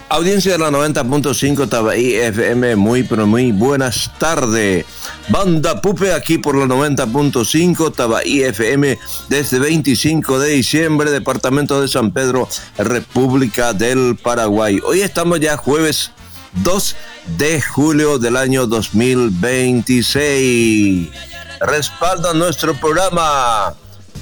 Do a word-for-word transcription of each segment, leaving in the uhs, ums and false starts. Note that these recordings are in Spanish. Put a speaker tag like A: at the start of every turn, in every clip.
A: Audiencia de la noventa punto cinco Tabaí F M, muy pero muy buenas tardes. Banda Pupe aquí por la noventa punto cinco Tabaí F M desde veinticinco de diciembre, departamento de San Pedro, República del Paraguay. Hoy estamos ya jueves dos de julio del año dos mil veintiséis. Respalda nuestro programa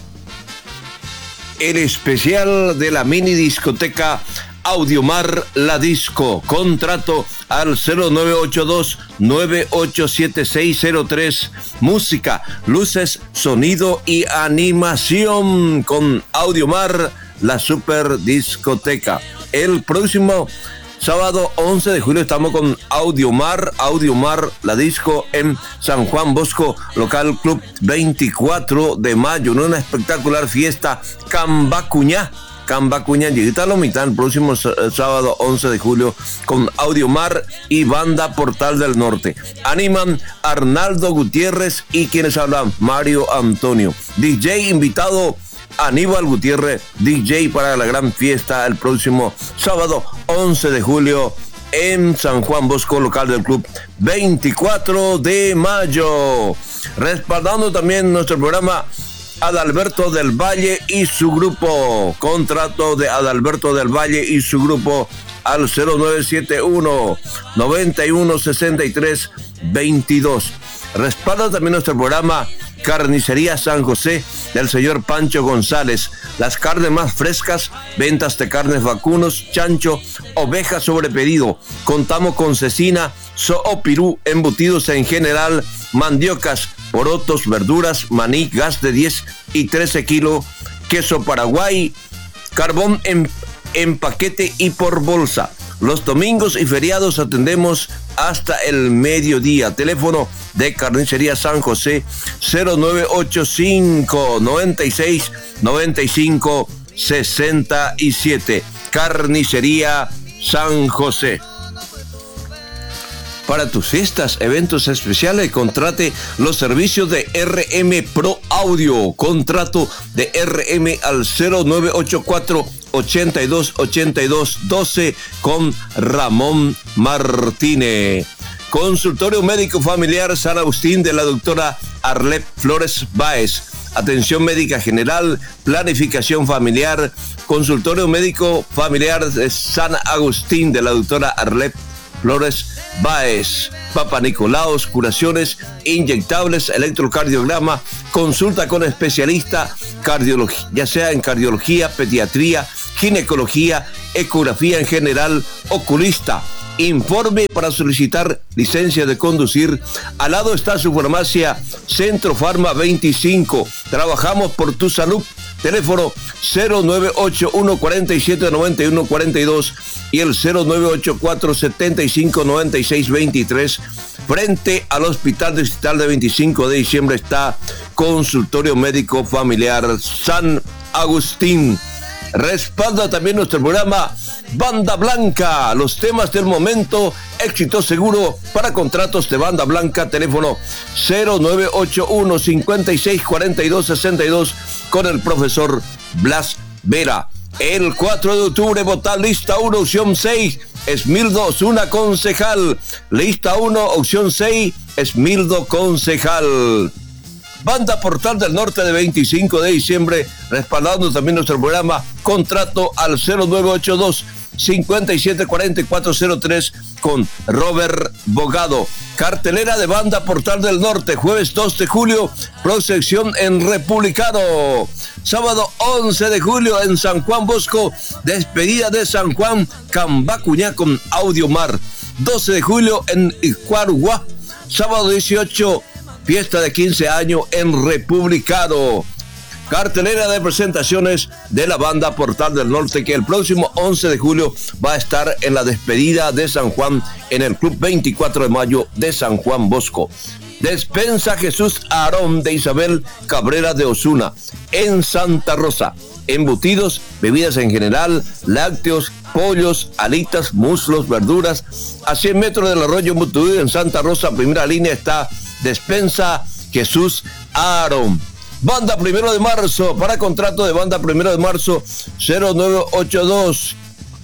A: el especial de la mini discoteca Audiomar La Disco. Contrato al cero nueve ocho dos, nueve ocho siete seis cero tres. Música, luces, sonido y animación con Audiomar La Super Discoteca. El próximo sábado once de julio estamos con Audiomar, Audiomar La Disco en San Juan Bosco, local Club veinticuatro de mayo, en una espectacular fiesta Cambacuñá. Cambacuña, lleguita a la mitad el próximo sábado once de julio con Audiomar y Banda Portal del Norte. Animan Arnaldo Gutiérrez y quienes hablan, Mario Antonio. D J invitado Aníbal Gutiérrez, D J para la gran fiesta el próximo sábado once de julio en San Juan Bosco, local del Club veinticuatro de mayo. Respaldando también nuestro programa Adalberto del Valle y su grupo. Contrato de Adalberto del Valle y su grupo al cero nueve siete uno, noventa y uno sesenta y tres veintidós. Respalda también nuestro programa Carnicería San José del señor Pancho González. Las carnes más frescas, ventas de carnes vacunos, chancho, ovejas sobre pedido. Contamos con cecina, zoopirú, embutidos en general, mandiocas, porotos, verduras, maní, gas de diez y trece kilos, queso Paraguay, carbón en, en paquete y por bolsa. Los domingos y feriados atendemos hasta el mediodía. Teléfono de Carnicería San José cero nueve ocho cinco, noventa y seis, noventa y cinco, sesenta y siete. Carnicería San José. Para tus fiestas, eventos especiales, contrate los servicios de R M Pro Audio. Contrato de R M al cero nueve ocho cuatro, ochenta y dos, ochenta y dos, doce con Ramón Martínez. Consultorio Médico Familiar San Agustín de la doctora Arlet Flores Báez. Atención médica general, planificación familiar. Consultorio Médico Familiar de San Agustín de la doctora Arlet Flores Báez. Papa Nicolaos, curaciones, inyectables, electrocardiograma, consulta con especialista, cardiología, ya sea en cardiología, pediatría, ginecología, ecografía en general, oculista. Informe para solicitar licencia de conducir. Al lado está su farmacia Centro Farma veinticinco. Trabajamos por tu salud. Teléfono cero nueve ocho uno, cuarenta y siete, noventa y uno, cuarenta y dos y el cero nueve ocho cuatro, setenta y cinco, noventa y seis, veintitrés. Frente al Hospital Distrital de veinticinco de diciembre está Consultorio Médico Familiar San Agustín. Respalda también nuestro programa Banda Blanca, los temas del momento, éxito seguro para contratos de Banda Blanca. Teléfono cero nueve ocho uno, cincuenta y seis, cuarenta y dos, sesenta y dos con el profesor Blas Vera. El cuatro de octubre, votar lista uno, opción seis, Esmildo Osuna concejal. Lista uno, opción seis, Esmildo concejal. Banda Portal del Norte de veinticinco de diciembre, respaldando también nuestro programa. Contrato al cero nueve ocho dos, cincuenta y siete, cuarenta y cuatro cero tres con Robert Bogado. Cartelera de Banda Portal del Norte, jueves dos de julio, proyección en Republicano. Sábado once de julio en San Juan Bosco, despedida de San Juan, Cambacuñá con Audiomar. doce de julio en Icuarua. Sábado dieciocho, fiesta de quince años en Republicano. Cartelera de presentaciones de la Banda Portal del Norte, que el próximo once de julio va a estar en la despedida de San Juan en el Club veinticuatro de mayo de San Juan Bosco. Despensa Jesús Aarón de Isabel Cabrera de Osuna en Santa Rosa. Embutidos, bebidas en general, lácteos, pollos, alitas, muslos, verduras. A cien metros del arroyo Mutuí en Santa Rosa, primera línea, está Despensa Jesús Aarón. Banda Primero de Marzo, para contrato de Banda Primero de Marzo, cero nueve ocho dos,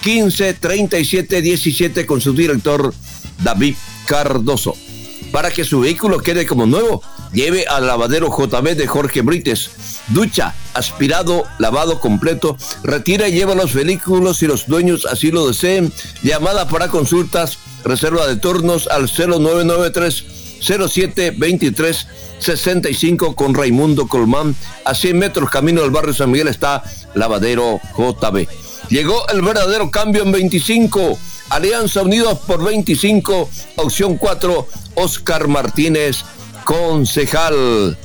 A: quince treinta y siete diecisiete con su director David Cardoso. Para que su vehículo quede como nuevo, lleve al lavadero J B de Jorge Brites. Ducha, aspirado, lavado completo. Retira y lleva los vehículos si los dueños así lo deseen. Llamada para consultas, reserva de turnos al cero nueve nueve tres cero siete veintitrés sesenta y cinco con Raimundo Colmán. A cien metros camino del barrio San Miguel está Lavadero J B. Llegó el verdadero cambio en veinticinco. Alianza Unidos por veinticinco, opción cuatro, Oscar Martínez, concejal.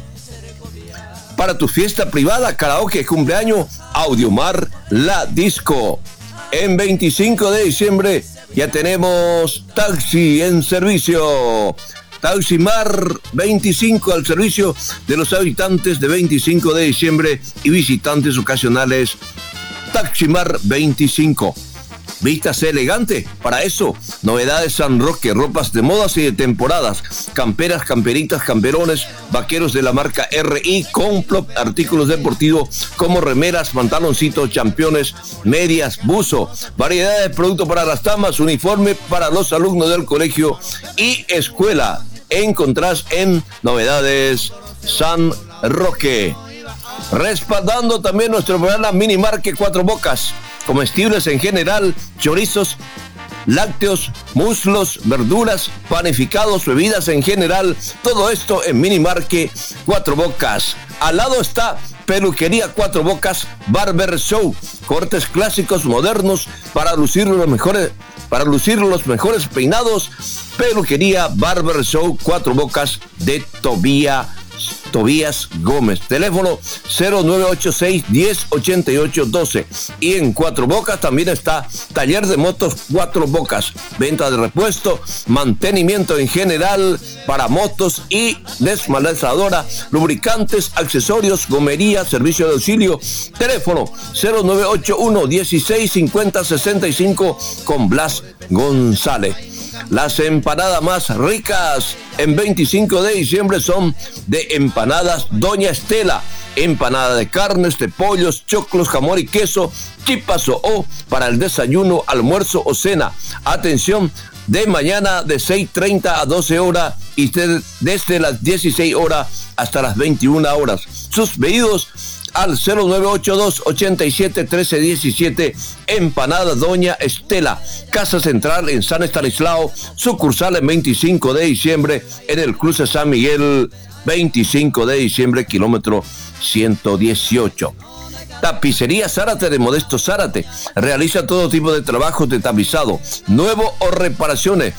A: Para tu fiesta privada, karaoke, cumpleaños, Audiomar La Disco. En veinticinco de diciembre ya tenemos taxi en servicio. Taximar veinticinco al servicio de los habitantes de veinticinco de diciembre y visitantes ocasionales. Taximar veinticinco. Vístase elegante. Para eso, novedades San Roque, ropas de modas y de temporadas, camperas, camperitas, camperones, vaqueros de la marca R I, Complot, artículos deportivos como remeras, pantaloncitos, championes, medias, buzo, variedad de productos para las damas, uniforme para los alumnos del colegio y escuela. Encontrás en Novedades San Roque. Respaldando también nuestro programa Minimarket Cuatro Bocas. Comestibles en general, chorizos, lácteos, muslos, verduras, panificados, bebidas en general. Todo esto en Minimarket Cuatro Bocas. Al lado está Peluquería Cuatro Bocas Barber Show. Cortes clásicos, modernos, para lucir los mejores, para lucir los mejores peinados. Peluquería Barber Show Cuatro Bocas de Tobía Tobías Gómez. Teléfono cero nueve ocho seis, diez, ochenta y ocho, doce. Y en Cuatro Bocas también está Taller de Motos Cuatro Bocas. Venta de repuesto, mantenimiento en general para motos y desmalezadora, lubricantes, accesorios, gomería, servicio de auxilio. Teléfono cero nueve ocho uno, dieciséis, cincuenta, sesenta y cinco con Blas González. Las empanadas más ricas en veinticinco de diciembre son de Empanadas Doña Estela. Empanada de carnes, de pollos, choclos, jamón y queso, chipas o para el desayuno, almuerzo o cena. Atención, de mañana de seis treinta a doce horas y de, desde las dieciséis horas hasta las veintiuna horas. Sus pedidos al cero nueve ocho dos, ochenta y siete, trece diecisiete. Empanada Doña Estela, Casa Central en San Estanislao, sucursal en veinticinco de diciembre en el cruce San Miguel, veinticinco de diciembre, kilómetro ciento dieciocho. Tapicería Zárate de Modesto Zárate. Realiza todo tipo de trabajos de tapizado, nuevo o reparaciones.